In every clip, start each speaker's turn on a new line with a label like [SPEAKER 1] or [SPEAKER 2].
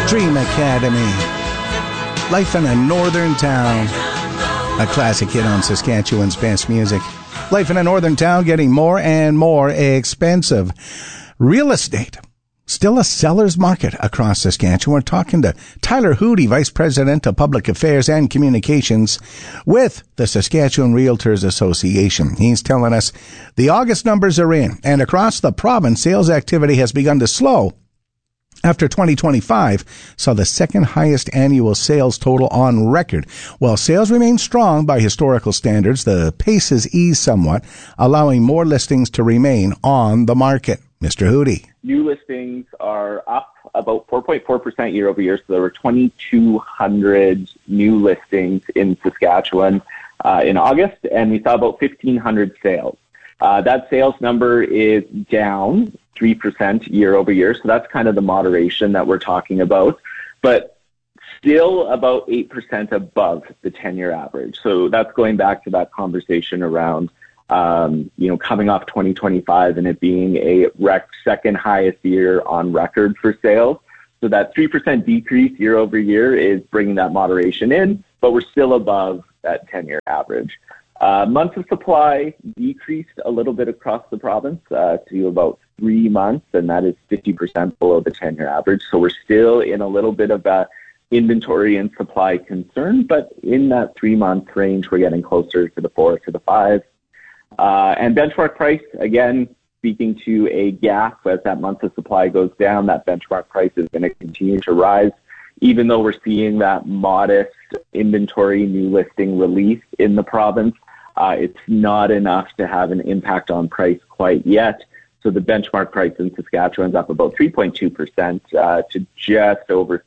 [SPEAKER 1] Dream Academy. Life in a Northern Town. A classic hit on Saskatchewan's best music. Life in a northern town getting more and more expensive. Real estate. Still a seller's market across Saskatchewan. We're talking to Tyler Hootie, Vice President of Public Affairs and Communications with the Saskatchewan Realtors Association. He's telling us the August numbers are in, and across the province, sales activity has begun to slow after 2025 saw the second highest annual sales total on record. While sales remain strong by historical standards, the pace has eased somewhat, allowing more listings to remain on the market. Mr. Hootie.
[SPEAKER 2] New listings are up about 4.4% year over year. So there were 2,200 new listings in Saskatchewan in August, and we saw about 1,500 sales. That sales number is down 3% year over year. So that's kind of the moderation that we're talking about, but still about 8% above the 10-year average. So that's going back to that conversation around, coming off 2025 and it being a second highest year on record for sales. So that 3% decrease year over year is bringing that moderation in, but we're still above that 10-year average. Months of supply decreased a little bit across the province to about 3 months, and that is 50% below the 10-year average. So we're still in a little bit of a inventory and supply concern, but in that 3-month range, we're getting closer to the 4 to the 5. And benchmark price, again, speaking to a gap as that month of supply goes down, that benchmark price is going to continue to rise. Even though we're seeing that modest inventory new listing release in the province, it's not enough to have an impact on price quite yet. So the benchmark price in Saskatchewan is up about 3.2% to just over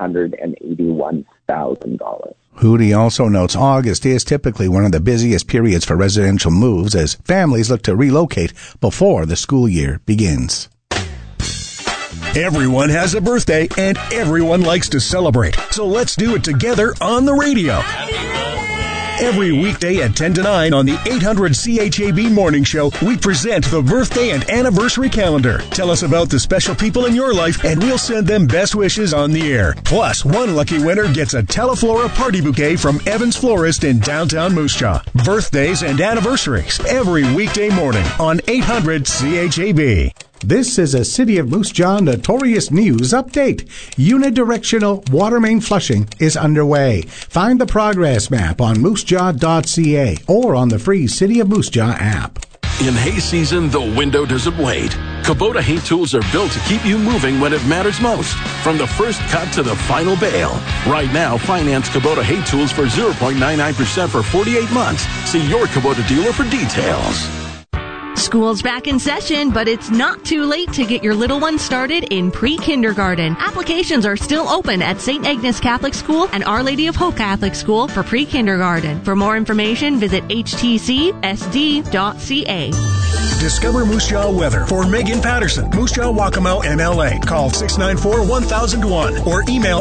[SPEAKER 2] $381,000.
[SPEAKER 1] Hootie also notes August is typically one of the busiest periods for residential moves as families look to relocate before the school year begins.
[SPEAKER 3] Everyone has a birthday and everyone likes to celebrate. So let's do it together on the radio. Every weekday at 10 to 9 on the 800 CHAB Morning Show, we present the birthday and anniversary calendar. Tell us about the special people in your life, and we'll send them best wishes on the air. Plus, one lucky winner gets a Teleflora party bouquet from Evans Florist in downtown Moose Jaw. Birthdays and anniversaries every weekday morning on 800 CHAB.
[SPEAKER 1] This is a City of Moose Jaw Notorious News update. Unidirectional water main flushing is underway. Find the progress map on moosejaw.ca or on the free City of Moose Jaw app.
[SPEAKER 4] In hay season, the window doesn't wait. Kubota hay tools are built to keep you moving when it matters most, from the first cut to the final bale. Right now, finance Kubota hay tools for 0.99% for 48 months. See your Kubota dealer for details.
[SPEAKER 5] School's back in session, but it's not too late to get your little one started in pre-kindergarten. Applications are still open at St. Agnes Catholic School and Our Lady of Hope Catholic School for pre-kindergarten. For more information, visit htcsd.ca.
[SPEAKER 3] Discover Moose Jaw weather for Megan Patterson, Moose Jaw Waccamaw MLA. Call 694-1001 or email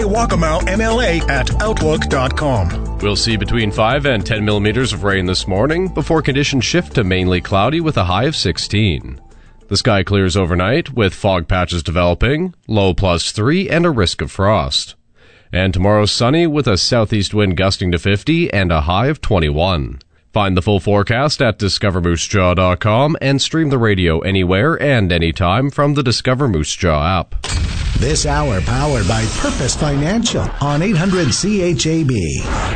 [SPEAKER 3] mjwackamowmla@outlook.com.
[SPEAKER 6] We'll see between 5 and 10 millimeters of rain this morning before conditions shift to mainly cloudy with a high of 16. The sky clears overnight with fog patches developing, low +3 and a risk of frost. And tomorrow sunny with a southeast wind gusting to 50 and a high of 21. Find the full forecast at discovermoosejaw.com and stream the radio anywhere and anytime from the Discover Moose Jaw app.
[SPEAKER 1] This hour powered by Purpose Financial on 800 CHAB.